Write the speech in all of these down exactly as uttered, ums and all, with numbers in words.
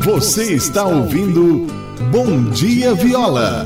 Você está ouvindo Bom Dia Viola.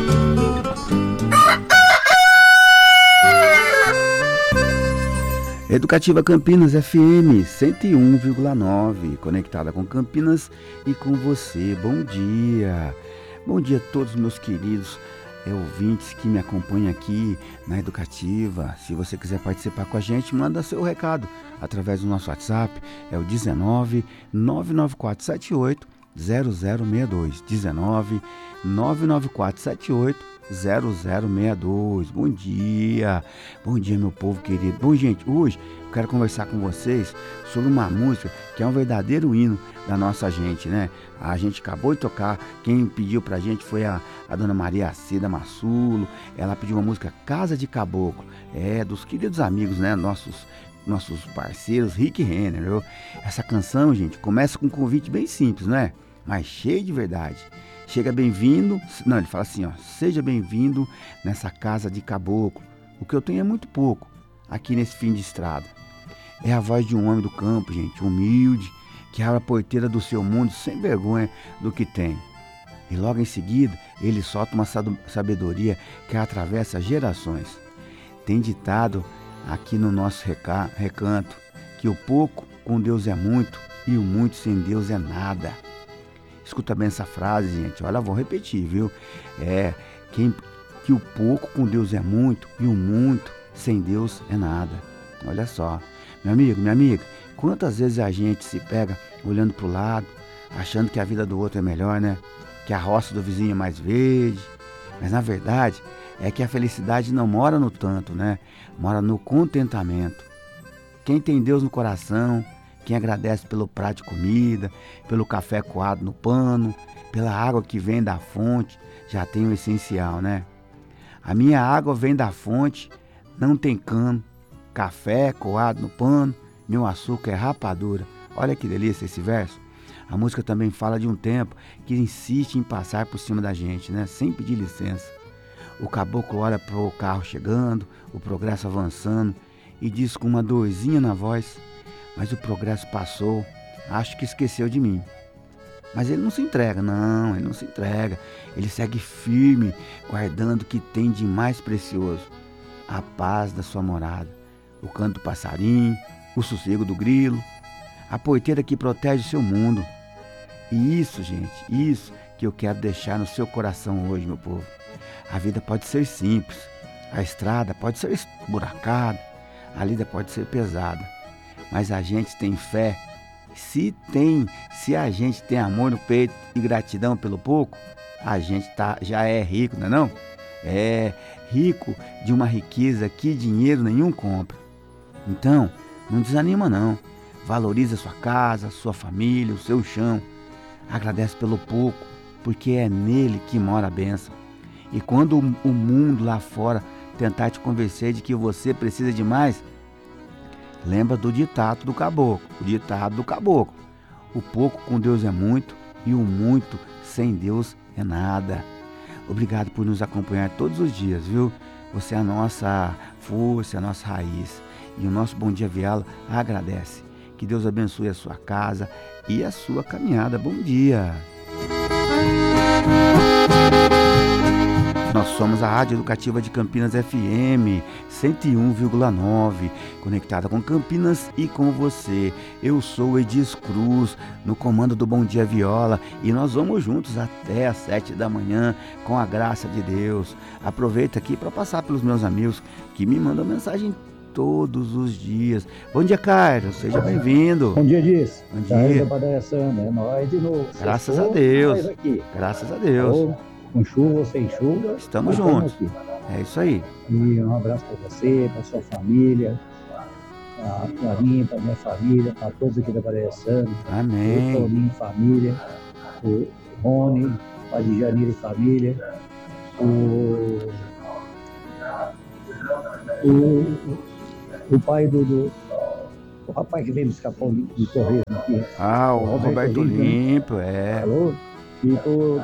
Educativa Campinas F M cento e um vírgula nove, conectada com Campinas e com você. Bom dia. Bom dia a todos meus queridos é, ouvintes que me acompanham aqui na Educativa. Se você quiser participar com a gente, manda seu recado através do nosso WhatsApp, é o dezenove, nove nove quatro sete oito, zero zero seis dois, dezenove, nove nove quatro sete oito, zero zero seis dois. Bom dia, bom dia meu povo querido. Bom gente, hoje eu quero conversar com vocês sobre uma música que é um verdadeiro hino da nossa gente, né? A gente acabou de tocar, quem pediu pra gente foi a, a dona Maria Cida Massulo. Ela pediu uma música Casa de Caboclo, é, dos queridos amigos, né? Nossos, nossos parceiros, Rick Renner, viu? Essa canção, gente, começa com um convite bem simples, né? Mas cheio de verdade. Chega bem-vindo, não, ele fala assim, ó, seja bem-vindo nessa casa de caboclo. O que eu tenho é muito pouco aqui nesse fim de estrada. É a voz de um homem do campo, gente, humilde, que abre a porteira do seu mundo sem vergonha do que tem. E logo em seguida, ele solta uma sabedoria que atravessa gerações. Tem ditado aqui no nosso reca- recanto que o pouco com Deus é muito e o muito sem Deus é nada. Escuta bem essa frase, gente. Olha, vou repetir, viu? É quem, que o pouco com Deus é muito e o muito sem Deus é nada. Olha só. Meu amigo, minha amiga, quantas vezes a gente se pega olhando pro lado, achando que a vida do outro é melhor, né? Que a roça do vizinho é mais verde. Mas na verdade é que a felicidade não mora no tanto, né? Mora no contentamento. Quem tem Deus no coração, quem agradece pelo prato de comida, pelo café coado no pano, pela água que vem da fonte, já tem o essencial, né? A minha água vem da fonte, não tem cano, café coado no pano, meu açúcar é rapadura. Olha que delícia esse verso. A música também fala de um tempo que insiste em passar por cima da gente, né? Sem pedir licença. O caboclo olha pro carro chegando, o progresso avançando e diz com uma dorzinha na voz: mas o progresso passou, acho que esqueceu de mim. Mas ele não se entrega, não, ele não se entrega. Ele segue firme, guardando o que tem de mais precioso: a paz da sua morada, o canto do passarinho, o sossego do grilo, a porteira que protege o seu mundo. E isso, gente, isso que eu quero deixar no seu coração hoje, meu povo. A vida pode ser simples, a estrada pode ser esburacada, a lida pode ser pesada, mas a gente tem fé. Se tem, se a gente tem amor no peito e gratidão pelo pouco, a gente tá, já é rico, não é não? É rico de uma riqueza que dinheiro nenhum compra. Então, não desanima não. Valoriza sua casa, sua família, o seu chão. Agradece pelo pouco, porque é nele que mora a bênção. E quando o mundo lá fora tentar te convencer de que você precisa de mais, lembra do ditado do caboclo, o ditado do caboclo: o pouco com Deus é muito e o muito sem Deus é nada. Obrigado por nos acompanhar todos os dias, viu? Você é a nossa força, a nossa raiz. E o nosso Bom Dia Viola agradece. Que Deus abençoe a sua casa e a sua caminhada. Bom dia! Nós somos a Rádio Educativa de Campinas F M cento e um vírgula nove, conectada com Campinas e com você. Eu sou o Edis Cruz, no comando do Bom Dia Viola, e nós vamos juntos até às sete da manhã, com a graça de Deus. Aproveito aqui para passar pelos meus amigos que me mandam mensagem todos os dias. Bom dia, Cairo, seja bem-vindo. Bom dia, Diz. Bom dia. É nós de novo. Graças a Deus. Aqui. Graças a Deus. Alô, com chuva ou sem chuva. Estamos juntos. Aqui. É isso aí. E um abraço para você, para sua família, para mim, para minha família, para todos aqui da Bahia Santo. Amém. Para minha família, o Rony, para de Janeiro e família, o, o, o pai do, do o rapaz que veio me escapar de torresmo aqui. Ah, o, o Roberto, Roberto Limpo, né? É. Alô? E por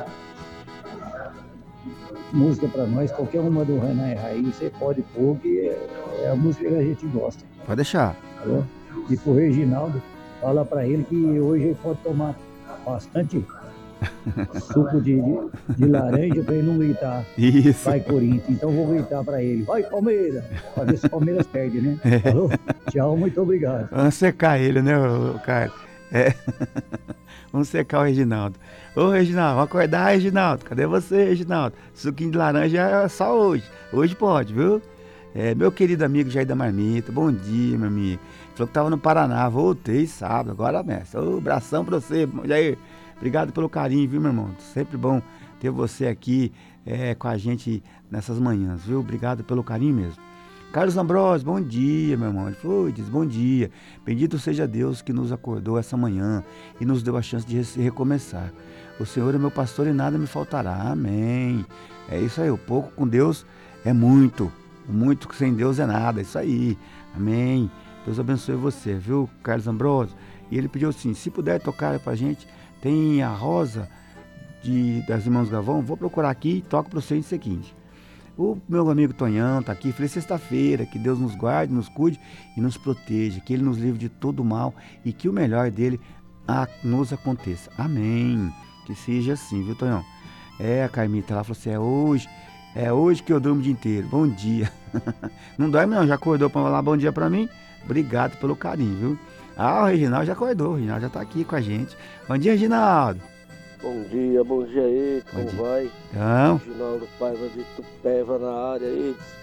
música para nós, qualquer uma do Renan e Raí, você pode pôr, que é, é a música que a gente gosta. Pode deixar. Alô? E pro Reginaldo, fala para ele que hoje ele pode tomar bastante suco de, de, de laranja para ele não gritar. Isso. Vai, Corinthians. Então vou gritar para ele. Vai, Palmeiras. Para ver se o Palmeiras perde, né? Falou? Tchau, muito obrigado. Vamos secar ele, né, o cara? É. Vamos secar o Reginaldo. Ô, Reginaldo, vamos acordar, Reginaldo. Cadê você, Reginaldo? Suquinho de laranja é só hoje. Hoje pode, viu? É, meu querido amigo Jair da Marmita, bom dia, meu amigo. Falou que tava no Paraná, voltei sábado, agora, mestre. Ô, abração pra você, Jair. Obrigado pelo carinho, viu, meu irmão? Sempre bom ter você aqui é, com a gente nessas manhãs, viu? Obrigado pelo carinho mesmo. Carlos Ambrosio, bom dia, meu irmão. Ele foi, diz, bom dia. Bendito seja Deus que nos acordou essa manhã e nos deu a chance de recomeçar. O Senhor é meu pastor e nada me faltará. Amém. É isso aí, o pouco com Deus é muito. O muito sem Deus é nada, é isso aí. Amém. Deus abençoe você, viu, Carlos Ambrosio? E ele pediu assim, se puder tocar pra gente, tem a Rosa de, das Irmãos Gavão, vou procurar aqui e toco para você o seguinte. O meu amigo Tonhão tá aqui, feliz sexta-feira, que Deus nos guarde, nos cuide e nos proteja, que Ele nos livre de todo mal e que o melhor dele a, nos aconteça. Amém. Que seja assim, viu, Tonhão? É, a Carmita, ela falou assim, é hoje, é hoje que eu durmo o dia inteiro. Bom dia. Não dorme não, já acordou para falar bom dia para mim? Obrigado pelo carinho, viu? Ah, o Reginaldo já acordou, o Reginaldo já tá aqui com a gente. Bom dia, Reginaldo. Bom dia, bom dia aí, como dia. vai? Então. Reginaldo Paiva de Tupéva na área, Edes.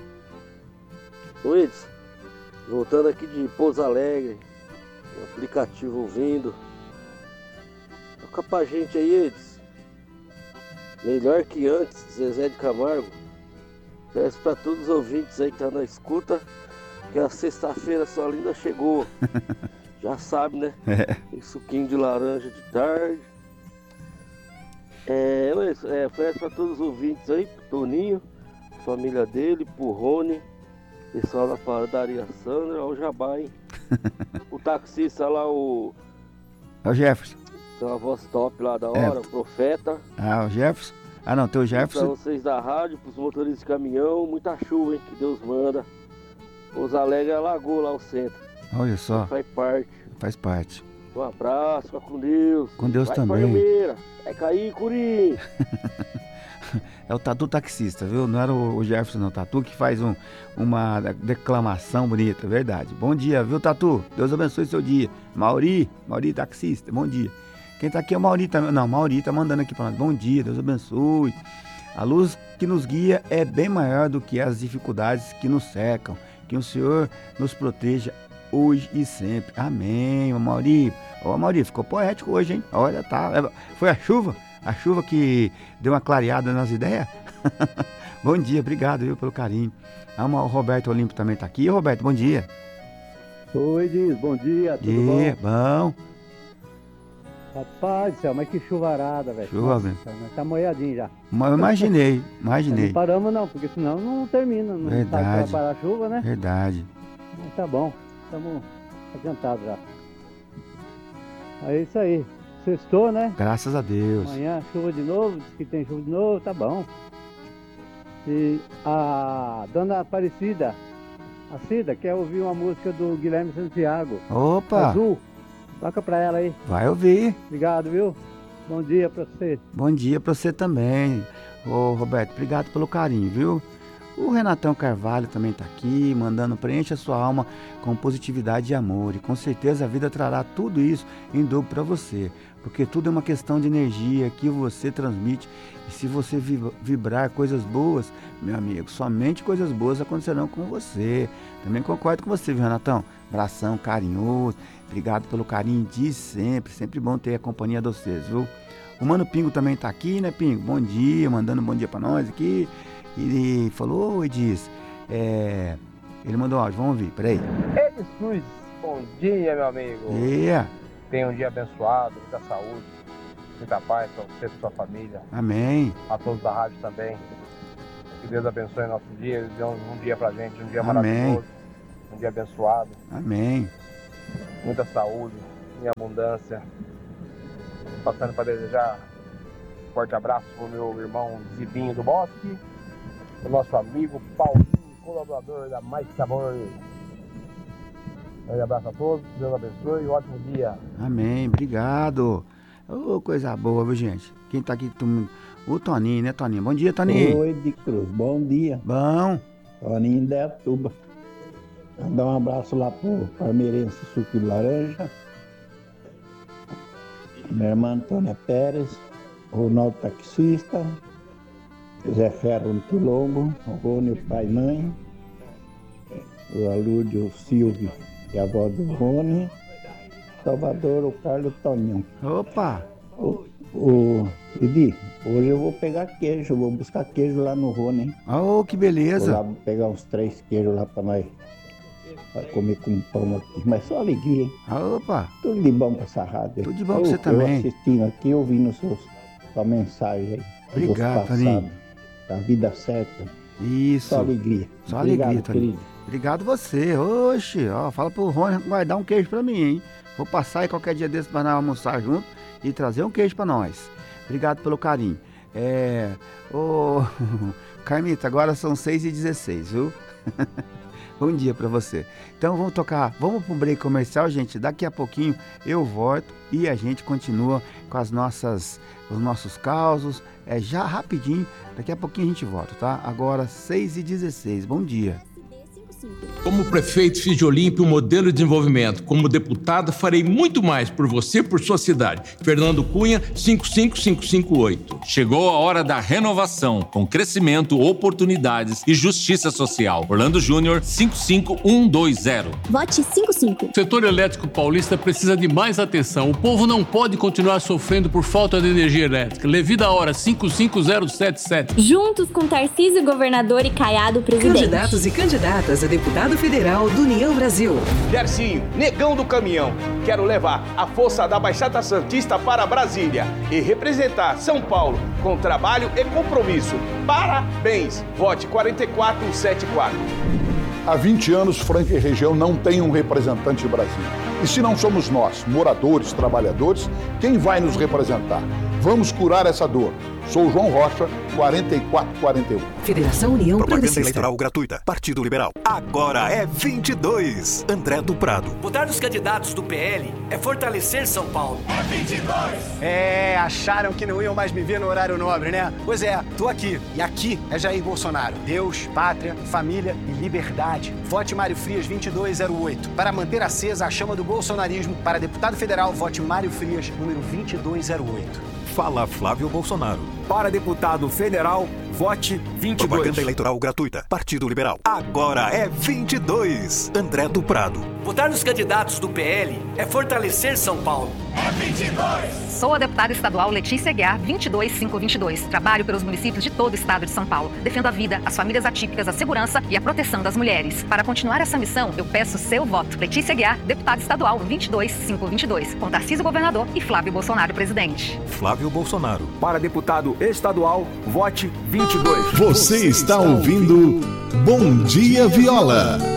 Ô Edes, voltando aqui de Pouso Alegre, o aplicativo ouvindo. Toca pra gente aí, Edes. Melhor que antes, Zezé de Camargo. Peço pra todos os ouvintes aí que tá na escuta, que a sexta-feira só linda chegou. Já sabe, né? É. Tem suquinho de laranja de tarde. É, é, oferece para todos os ouvintes aí, pro Toninho, família dele, pro Rony, pessoal da padaria Sandra, ao Jabá, hein? O taxista lá, o... É o Jefferson. Tem uma voz top lá da hora, É. o Profeta. Ah, o Jefferson. Ah, não, tem o Pra Jefferson. vocês da rádio, pros motoristas de caminhão, muita chuva, hein? Que Deus manda. Pouso Alegre é a Lagoa lá, o centro. Olha só, Faz parte. faz parte. Um abraço, fica com Deus. Com Deus vai também. Palmeira. Vai cair, Corinthians. É o Tatu taxista, viu? Não era o Jefferson, não. O Tatu que faz um, uma declamação bonita, verdade. Bom dia, viu, Tatu? Deus abençoe seu dia. Mauri, Mauri taxista, bom dia. Quem tá aqui é o Mauri também. Não, Mauri tá mandando aqui pra nós. Bom dia, Deus abençoe. A luz que nos guia é bem maior do que as dificuldades que nos cercam. Que o Senhor nos proteja hoje e sempre. Amém, Mauri. Ô, Mauri, ficou poético hoje, hein? Olha, tá. Foi a chuva? A chuva que deu uma clareada nas ideias? Bom dia, obrigado, viu, pelo carinho. Ah, o Roberto Olímpio também tá aqui. Roberto, bom dia. Oi, Diz, bom dia, tudo Dia, bom? bom. Rapaz do céu, mas que chuvarada, velho. Chuva, Nossa, velho. tá molhadinho já. Mas eu imaginei, Não imaginei. paramos não, porque senão não termina. Não Verdade. sabe que vai parar a chuva, né? Verdade. Mas tá bom, estamos adiantados já. É isso aí. Sextou, né? Graças a Deus. Amanhã chuva de novo, diz que tem chuva de novo, tá bom. E a dona Aparecida, a Cida, quer ouvir uma música do Guilherme Santiago. Opa, Azul. Toca pra ela aí. vai ouvir. Obrigado, viu? Bom dia pra você. Bom dia pra você também. Ô, Roberto, obrigado pelo carinho, viu? O Renatão Carvalho também tá aqui, mandando preencha a sua alma com positividade e amor. E com certeza a vida trará tudo isso em dobro para você. Porque tudo é uma questão de energia que você transmite. E se você vibrar coisas boas, meu amigo, somente coisas boas acontecerão com você. Também concordo com você, viu, Renatão? Abração carinhoso. Obrigado pelo carinho de sempre. Sempre bom ter a companhia de vocês, viu? O Mano Pingo também tá aqui, né, Pingo? Bom dia, mandando um bom dia para nós aqui. Ele falou, oi, diz, é, ele mandou áudio, vamos ouvir, peraí. Edis Cruz, bom dia, meu amigo. Yeah. Tenha um dia abençoado, muita saúde, muita paz para você e para sua família. Amém. A todos da rádio também. Que Deus abençoe nosso dia, Ele dê um, um dia pra gente, um dia Amém. maravilhoso, um dia abençoado. Amém. Muita saúde e abundância. Passando para desejar um forte abraço pro meu irmão Zibinho do Bosque. O nosso amigo Paulinho, colaborador da Mais Sabor. Um abraço a todos, Deus abençoe, um ótimo dia. Amém, obrigado. Ô, oh, coisa boa, viu, gente? Quem tá aqui, tom... o Toninho, né, Toninho? Bom dia, Toninho. Oi, de Cruz, bom dia. Bom. Toninho de Atuba. Mandar um abraço lá pro Parmeirense Suco de Laranja. Minha irmã Antônia Pérez, Ronaldo Taxista, Zé Ferro no Quilombo, o Rony, o pai e mãe, o Alúdio, o Silvio e a avó do Rony, Salvador, o Carlos Toninho. Opa! O, o Edi, hoje eu vou pegar queijo, vou buscar queijo lá no Rony, hein? Oh, que beleza! Vou lá pegar uns três queijos lá pra nós, pra comer com pão aqui, mas só alegria, hein? Opa! Tudo de bom pra essa rádio. Tudo de bom pra eu, você também. Eu assistindo aqui, ouvindo seus, sua mensagem aí. Obrigado, Toninho. Da vida certa. Isso. Só alegria. Só Obrigado, alegria, Toninho. querido. Obrigado você. Oxe, ó, fala pro Rony que vai dar um queijo pra mim, hein? Vou passar aí qualquer dia desse pra nós almoçar junto e trazer um queijo pra nós. Obrigado pelo carinho. É... Ô... Carmita, agora são seis e dezesseis, viu? Bom dia pra você. Então vamos tocar, vamos pro break comercial, gente. Daqui a pouquinho eu volto e a gente continua com as nossas, os nossos causos. É já rapidinho, daqui a pouquinho a gente volta, tá? Agora seis e dezesseis, bom dia. Como prefeito, fiz de Olímpia um modelo de desenvolvimento. Como deputado, farei muito mais por você e por sua cidade. Fernando Cunha, cinco cinco cinco cinco oito. Chegou a hora da renovação, com crescimento, oportunidades e justiça social. Orlando Júnior, cinco cinco um dois zero. Vote cinco cinco. O setor elétrico paulista precisa de mais atenção. O povo não pode continuar sofrendo por falta de energia elétrica. Levida da hora cinco cinco zero sete sete. Juntos com Tarcísio, governador, e Caiado, presidente. Candidatos e candidatas a deputado federal do União Brasil. Dercinho, negão do caminhão. Quero levar a força da Baixada Santista para Brasília e representar São Paulo com trabalho e compromisso. Parabéns! Vote quatro quatro sete quatro. Há vinte anos, Franca e região não tem um representante em Brasília. E se não somos nós, moradores, trabalhadores, quem vai nos representar? Vamos curar essa dor. Sou João Rocha, quarenta e quatro quarenta e um. Federação União Propaganda Progressista. eleitoral gratuita. Partido Liberal. Agora é vinte e dois. André do Prado. Votar nos candidatos do P L é fortalecer São Paulo. É vinte e dois. É, acharam que não iam mais me ver no horário nobre, né? Pois é, tô aqui. E aqui é Jair Bolsonaro. Deus, pátria, família e liberdade. Vote Mário Frias vinte e dois zero oito. Para manter acesa a chama do bolsonarismo, para deputado federal, vote Mário Frias, número vinte e dois zero oito. Fala Flávio Bolsonaro. Para deputado federal, vote vinte e dois. Propaganda eleitoral gratuita. Partido Liberal. Agora é vinte e dois. André do Prado. Votar nos candidatos do P L é fortalecer São Paulo. É vinte e dois. Sou a deputada estadual Letícia Aguiar, vinte e dois mil quinhentos e vinte e dois. Trabalho pelos municípios de todo o estado de São Paulo. Defendo a vida, as famílias atípicas, a segurança e a proteção das mulheres. Para continuar essa missão, eu peço seu voto. Letícia Aguiar, deputada estadual vinte e dois mil quinhentos e vinte e dois. Com Tarcísio, governador, e Flávio Bolsonaro, presidente. Flávio Bolsonaro. Para deputado estadual, vote vinte e dois. Você está ouvindo Bom Dia Viola.